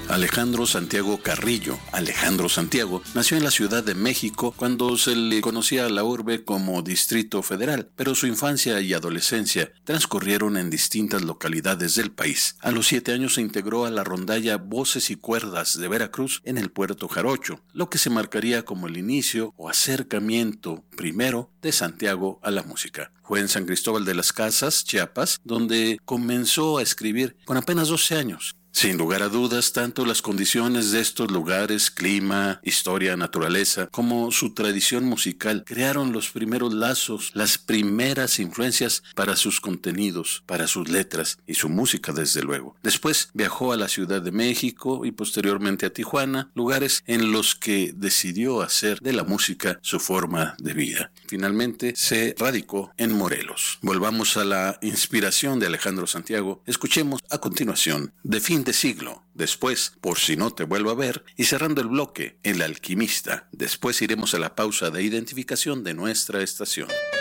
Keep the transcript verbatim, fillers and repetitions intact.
Alejandro Santiago Carrillo, Alejandro Santiago, nació en la Ciudad de México cuando se le conocía a la urbe como Distrito Federal, pero su infancia y adolescencia transcurrieron en distintas localidades del país. A los siete años se integró a la rondalla Voces y Cuerdas de Veracruz en el Puerto Jarocho, lo que se marcaría como el inicio o acercamiento primero de Santiago a la música. Fue en San Cristóbal de las Casas, Chiapas, donde comenzó a escribir con apenas doce años. Sin lugar a dudas, tanto las condiciones de estos lugares, clima, historia, naturaleza, como su tradición musical, crearon los primeros lazos, las primeras influencias para sus contenidos, para sus letras y su música, desde luego. Después viajó a la Ciudad de México y posteriormente a Tijuana, lugares en los que decidió hacer de la música su forma de vida. Finalmente se radicó en Morelos. Volvamos a la inspiración de Alejandro Santiago. Escuchemos a continuación De Fin de Siglo, después Por si no te vuelvo a ver y cerrando el bloque El Alquimista. Después iremos a la pausa de identificación de nuestra estación.